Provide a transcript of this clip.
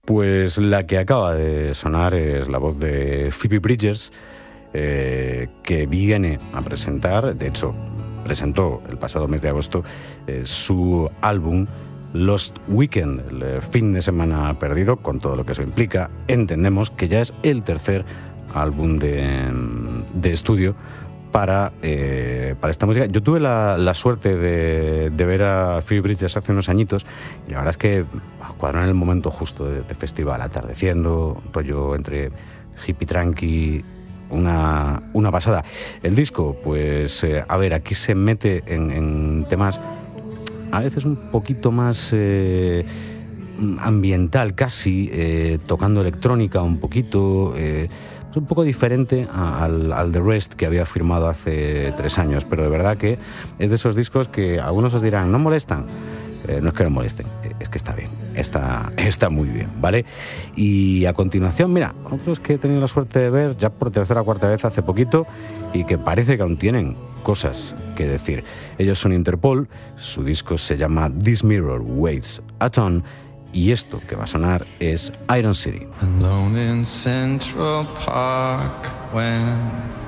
Pues la que acaba de sonar es la voz de Phoebe Bridgers, que viene a presentar, de hecho, presentó el pasado mes de agosto su álbum Lost Weekend, el fin de semana perdido, con todo lo que eso implica. Entendemos que ya es el tercer álbum de estudio para esta música. Yo tuve la suerte de ver a Phoebe Bridgers hace unos añitos y la verdad es que cuadró en el momento justo de festival, atardeciendo, rollo entre hippie tranqui, una pasada. El disco, pues, a ver, aquí se mete en temas a veces un poquito más ambiental casi, tocando electrónica un poquito, es un poco diferente al The Rest que había firmado hace 3 años, pero de verdad que es de esos discos que algunos os dirán, ¿no molestan? No es que no molesten, es que está bien, está muy bien, ¿vale? Y a continuación, mira, otros que he tenido la suerte de ver ya por tercera o cuarta vez hace poquito y que parece que aún tienen cosas que decir. Ellos son Interpol, su disco se llama This Mirror Weighs a Ton y esto que va a sonar es Iron City. Alone in Central Park when